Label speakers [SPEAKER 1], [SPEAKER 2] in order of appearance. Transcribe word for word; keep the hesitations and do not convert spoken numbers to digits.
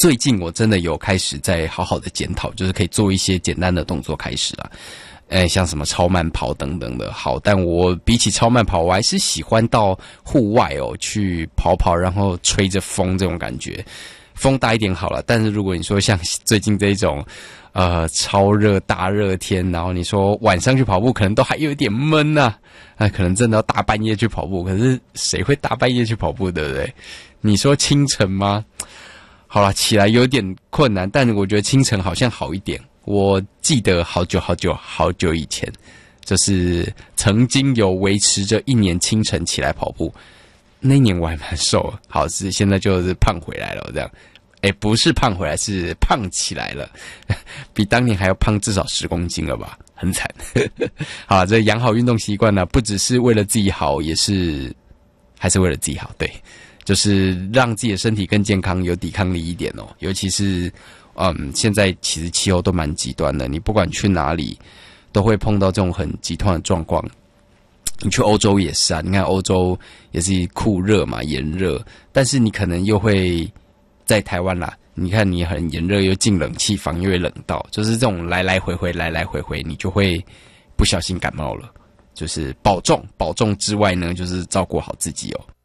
[SPEAKER 1] 最近我真的有开始在好好的检讨，就是可以做一些简单的动作开始啦。诶，像什么超慢跑等等的，好，但我比起超慢跑，我还是喜欢到户外哦去跑跑，然后吹着风这种感觉，风大一点好了。但是如果你说像最近这种，呃，超热大热天，然后你说晚上去跑步，可能都还有一点闷呐、啊，哎，可能真的要大半夜去跑步。可是谁会大半夜去跑步，对不对？你说清晨吗？好啦，起来有点困难，但我觉得清晨好像好一点。我记得好久好久好久以前，就是曾经有维持着一年清晨起来跑步，那一年我还蛮瘦的，好是现在就是胖回来了这样，诶不是胖回来是胖起来了，比当年还要胖至少十公斤了吧，很惨。好，这养好运动习惯呢，不只是为了自己好，也是还是为了自己好，对，就是让自己的身体更健康，有抵抗力一点哦，尤其是。嗯，现在其实气候都蛮极端的，你不管去哪里，都会碰到这种很极端的状况。你去欧洲也是啊，你看欧洲也是酷热嘛，炎热，但是你可能又会在台湾啦，你看你很炎热又进冷气房又会冷到，就是这种来来回回来来回回，你就会不小心感冒了。就是保重保重之外呢，就是照顾好自己哦。